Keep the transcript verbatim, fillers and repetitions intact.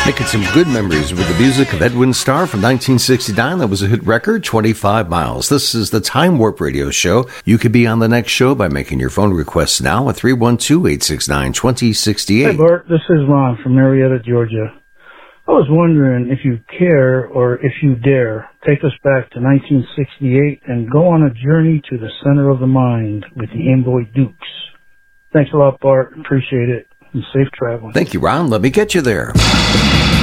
Making some good memories with the music of Edwin Starr from nineteen sixty-nine. That was a hit record, twenty-five miles. This is the Time Warp Radio Show. You could be on the next show by making your phone requests now at three one two, eight six nine, two zero six eight. Hey, Bart. This is Ron from Marietta, Georgia. I was wondering if you care or if you dare take us back to nineteen sixty-eight and go on a journey to the center of the mind with the Amboy Dukes. Thanks a lot, Bart. Appreciate it. And safe traveling. Thank you, Ron. Let me get you there.